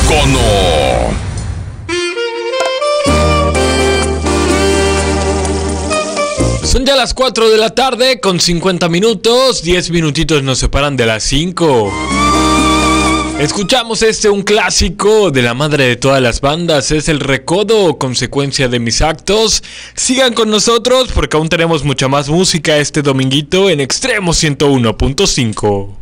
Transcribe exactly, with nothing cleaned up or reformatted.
Icono. Son ya las cuatro de la tarde con cincuenta minutos, diez minutitos nos separan de las cinco. Escuchamos este, un clásico de la madre de todas las bandas, es El Recodo, consecuencia de mis actos. Sigan con nosotros porque aún tenemos mucha más música este dominguito en Extremo ciento uno punto cinco.